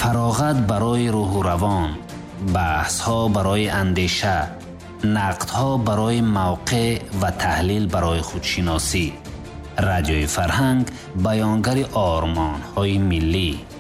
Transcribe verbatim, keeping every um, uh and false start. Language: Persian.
فراغت برای روح و روان، بحث ها برای اندیشه، نقد ها برای موقع و تحلیل برای خودشناسی. رادیوی فرهنگ بیانگر آرمان های ملی.